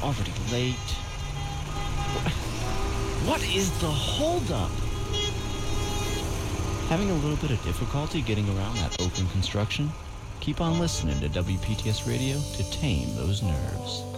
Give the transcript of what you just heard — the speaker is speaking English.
already late. What is the holdup? Having a little bit of difficulty getting around that open construction? Keep on listening to WPTS Radio to tame those nerves.